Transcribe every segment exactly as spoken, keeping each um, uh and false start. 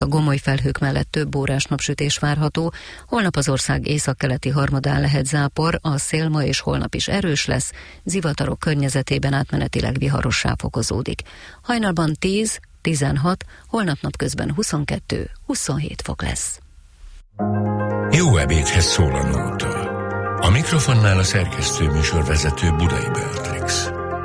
A gomoly felhők mellett több órás napsütés várható, holnap az ország északkeleti harmadán lehet zápor, a szél ma és holnap is erős lesz, zivatarok környezetében átmenetileg viharossá fokozódik. Hajnalban tíz, tizenhat, holnap napközben huszonkettő, huszonhét fok lesz. Jó ebédhez szól a nóta. A mikrofonnál a szerkesztő műsorvezető Budai Beatrix.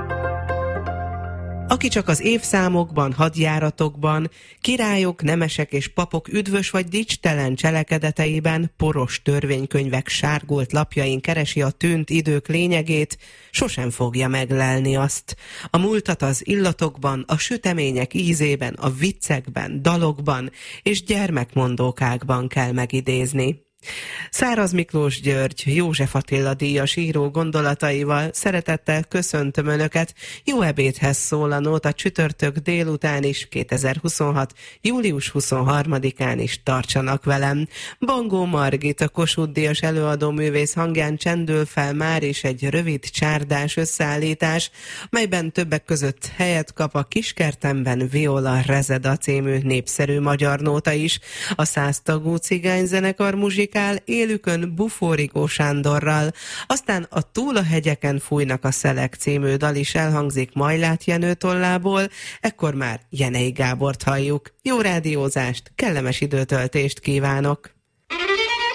Aki csak az évszámokban, hadjáratokban, királyok, nemesek és papok üdvös vagy dicstelen cselekedeteiben, poros törvénykönyvek sárgult lapjain keresi a tűnt idők lényegét, sosem fogja meglelni azt. A múltat az illatokban, a sütemények ízében, a viccekben, dalokban és gyermekmondókákban kell megidézni. Száraz Miklós György, József Attila díjas író gondolataival szeretettel köszöntöm Önöket. Jó ebédhez szól a nóta, csütörtök délután is, kétezer-huszonhat. július huszonharmadikán is tartsanak velem. Bangó Margit, a Kossuth díjas előadóművész hangján csendül fel már is egy rövid csárdás összeállítás, melyben többek között helyet kap a Kiskertemben Viola Rezeda című népszerű magyar nóta is. A száztagú cigányzenekar muzsikál élükön Bufórigó Sándorral, aztán a Túl a hegyeken fújnak a szelek című dal is elhangzik Majlát Jenő tollából, ekkor már Jenei Gábort halljuk. Jó rádiózást, kellemes időtöltést kívánok!